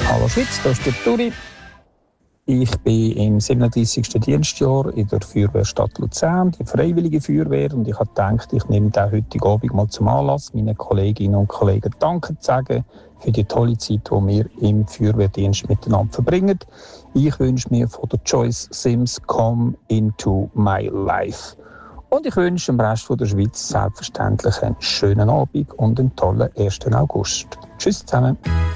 Hallo Schweiz, hier ist der Turi. Ich bin im 37. Dienstjahr in der Feuerwehrstadt Luzern, die Freiwillige Feuerwehr, und ich habe gedacht, ich nehme den heutigen Abend mal zum Anlass, meinen Kolleginnen und Kollegen Danke zu sagen für die tolle Zeit, die wir im Feuerwehrdienst miteinander verbringen. Ich wünsche mir von der Joyce Sims «Come into my life». Und ich wünsche dem Rest der Schweiz selbstverständlich einen schönen Abend und einen tollen 1. August. Tschüss zusammen.